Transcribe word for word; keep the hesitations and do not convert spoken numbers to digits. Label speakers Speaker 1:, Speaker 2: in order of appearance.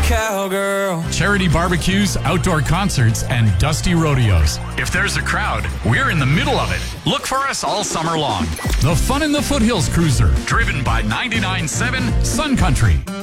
Speaker 1: cowgirl.
Speaker 2: Charity barbecues, outdoor concerts, and dusty rodeos. If there's a crowd, we're in the middle of it. Look for us all summer long. The Fun in the Foothills Cruiser, driven by ninety-nine point seven Sun Country.